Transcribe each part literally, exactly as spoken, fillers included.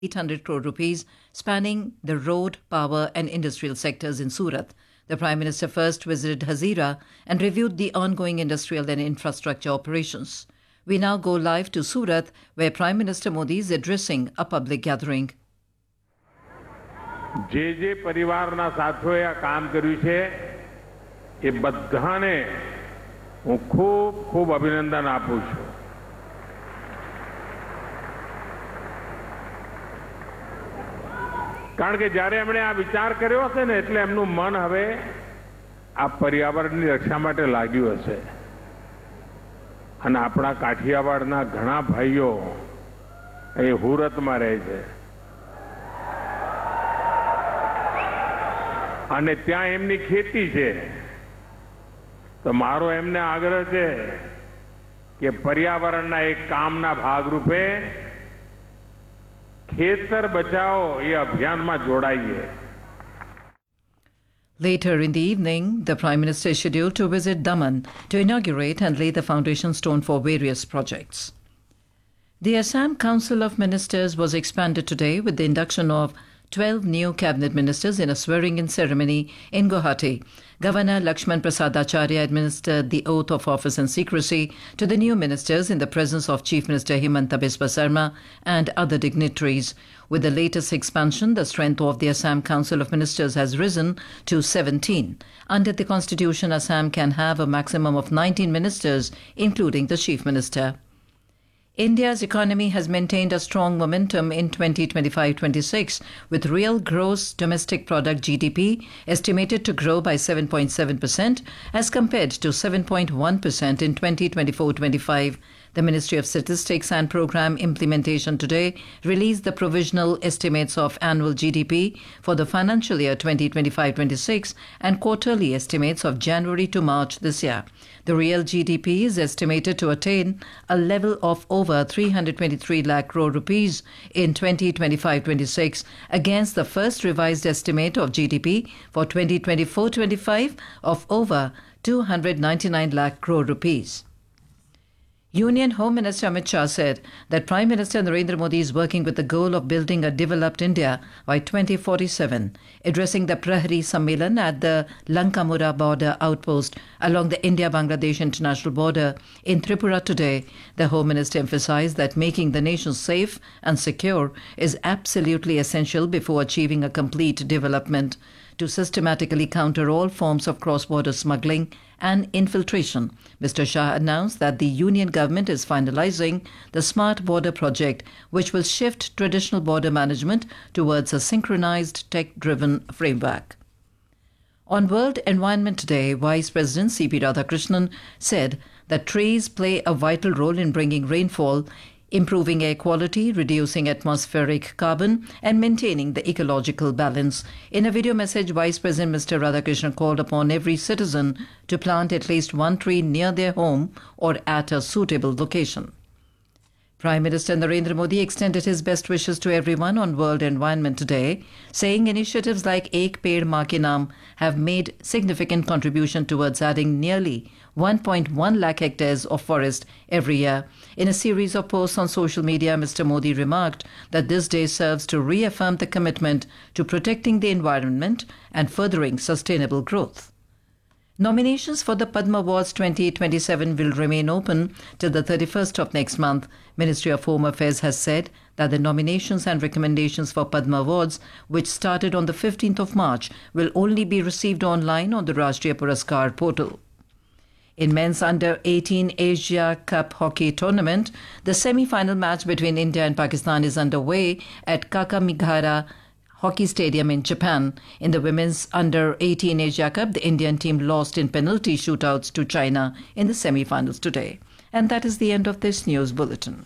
eight hundred crore rupees, spanning the road, power, and industrial sectors in Surat. The Prime Minister first visited Hazira and reviewed the ongoing industrial and infrastructure operations. We now go live to Surat, where Prime Minister Modi is addressing a public gathering. જે જે પરિવારના સાથોએ આ કામ કર્યું છે એ બધાને હું ખૂબ ખૂબ અભિનંદન આપું છું. કારણ કે જ્યારે એમણે આ વિચાર કર્યો હશે ને એટલે એમનું મન હવે આ પર્યાવરણની રક્ષા માટે લાગ્યું હશે. અને આપણા કાઠિયાવાડના ઘણા ભાઈઓ એ હુરતમાં રહે છે અને ત્યાં એમની ખેતી છે. તો મારો એમને આગ્રહ છે કે પર્યાવરણના એક કામના ભાગરૂપે ખેતર બચાવો એ અભિયાનમાં જોડાઈએ. Later in the evening, the Prime Minister is scheduled to visit Daman to inaugurate and lay the foundation stone for various projects. The Assam Council of Ministers was expanded today with the induction of twelve new cabinet ministers in a swearing-in ceremony in Guwahati. Governor Lakshman Prasad Acharya administered the oath of office and secrecy to the new ministers in the presence of Chief Minister Himanta Biswa Sarma and other dignitaries. With the latest expansion, the strength of the Assam Council of Ministers has risen to seventeen. Under the Constitution, Assam can have a maximum of nineteen ministers, including the Chief Minister. India's economy has maintained a strong momentum in twenty twenty-five twenty-six, with real gross domestic product G D P estimated to grow by seven point seven percent as compared to seven point one percent in twenty twenty-four twenty-five. The Ministry of Statistics and Programme Implementation today released the provisional estimates of annual G D P for the financial year twenty twenty-five twenty-six and quarterly estimates of January to March this year. The real G D P is estimated to attain a level of over three hundred twenty-three lakh crore rupees in twenty twenty-five twenty-six against the first revised estimate of G D P for twenty twenty-four twenty-five of over two hundred ninety-nine lakh crore rupees. Union Home Minister Amit Shah said that Prime Minister Narendra Modi is working with the goal of building a developed India by twenty forty-seven. Addressing the Prahari Sammelan at the Lankamura border outpost along the India-Bangladesh international border in Tripura today, the Home Minister emphasized that making the nation safe and secure is absolutely essential before achieving a complete development. To systematically counter all forms of cross-border smuggling and infiltration, Mister Shah announced that the Union government is finalizing the Smart Border project, which will shift traditional border management towards a synchronized, tech-driven framework. On World Environment Day, Vice President C P Radhakrishnan said that trees play a vital role in bringing rainfall, improving air quality, reducing atmospheric carbon, and maintaining the ecological balance. In a video message, Vice President Mister Radhakrishnan called upon every citizen to plant at least one tree near their home or at a suitable location. Prime Minister Narendra Modi extended his best wishes to everyone on World Environment Day, saying initiatives like Ek Ped Maa Ke Naam have made significant contribution towards adding nearly one point one lakh hectares of forest every year. In a series of posts on social media, Mister Modi remarked that this day serves to reaffirm the commitment to protecting the environment and furthering sustainable growth. Nominations for the Padma Awards twenty twenty-seven will remain open till the thirty-first of next month. Ministry of Home Affairs has said that the nominations and recommendations for Padma Awards, which started on the fifteenth of March, will only be received online on the Rashtriya Puraskar portal. In men's under eighteen Asia Cup hockey tournament, the semi-final match between India and Pakistan is underway at Kakamigahara Hockey Stadium in Japan. In the women's under eighteen Asia Cup, the Indian team lost in penalty shootouts to China in the semi-finals today. And that is the end of this news bulletin.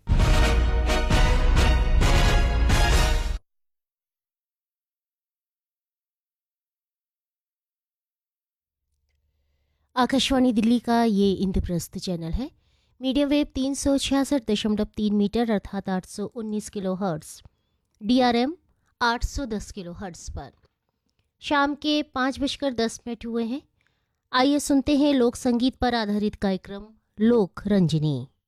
Akashvani Delhi का ये Indraprastha channel है. Medium wave तीन सौ छियासठ दशमलव तीन metre अर्थात आठ सौ उन्नीस kilo hertz, D R M आठ सौ दस किलो हर्ट्स पर. शाम के पाँच बजकर दस मिनट हुए हैं. आइए सुनते हैं लोक संगीत पर आधारित कार्यक्रम लोक रंजनी.